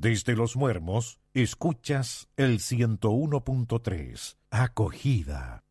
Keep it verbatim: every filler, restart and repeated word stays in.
Desde Los Muermos, escuchas el ciento uno punto tres, Acogida.